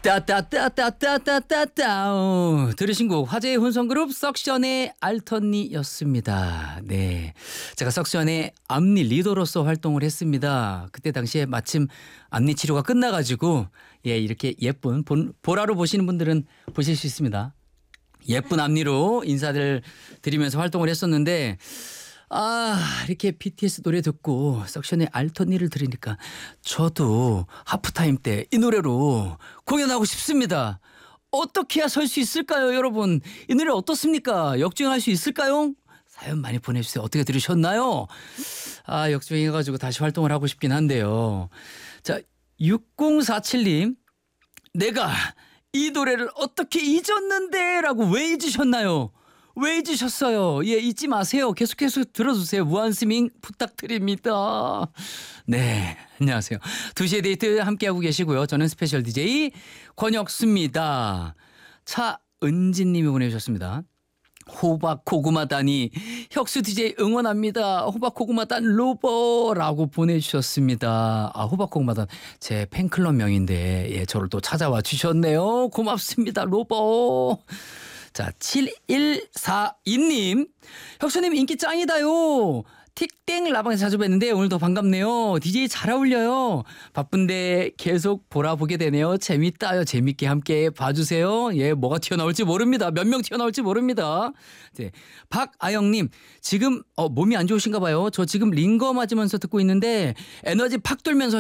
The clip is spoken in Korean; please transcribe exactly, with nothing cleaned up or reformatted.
따따따따따따따따 어, 들으신 곡 화제의 혼성그룹 석션의 알턴니였습니다. 네, 제가 석션의 앞니 리더로서 활동을 했습니다. 그때 당시에 마침 앞니 치료가 끝나가지고 예 이렇게 예쁜 본, 보라로 보시는 분들은 보실 수 있습니다. 예쁜 앞니로 인사를 드리면서 활동을 했었는데 아 이렇게 비티에스 노래 듣고 석션의 알턴니를 들으니까 저도 하프타임 때 이 노래로 공연하고 싶습니다. 어떻게 해야 설 수 있을까요, 여러분? 이 노래 어떻습니까? 역주행할 수 있을까요? 사연 많이 보내주세요. 어떻게 들으셨나요? 아 역주행해가지고 다시 활동을 하고 싶긴 한데요. 자 육공사칠 님 내가 이 노래를 어떻게 잊었는데 라고 왜 잊으셨나요? 왜 잊으셨어요? 예, 잊지 마세요. 계속해서 들어주세요. 무한스밍 부탁드립니다. 네, 안녕하세요. 두 시의 데이트 함께하고 계시고요. 저는 스페셜 디제이 권혁수입니다. 차은진 님이 보내주셨습니다. 호박 고구마 단이 혁수 디제이 응원합니다. 호박 고구마 단 로버라고 보내주셨습니다. 아 호박 고구마 단 제 팬클럽 명인데 예 저를 또 찾아와 주셨네요. 고맙습니다 로버. 자 칠일사이 님 혁수님 인기 짱이다요. 틱땡 라방에서 자주 뵀는데 오늘도 반갑네요. 디제이 잘 어울려요. 바쁜데 계속 보라보게 되네요. 재밌다요. 재밌게 함께 봐주세요. 예, 뭐가 튀어나올지 모릅니다. 몇 명 튀어나올지 모릅니다. 네, 박아영님 지금 어, 몸이 안 좋으신가 봐요. 저 지금 링거 맞으면서 듣고 있는데 에너지 팍 돌면서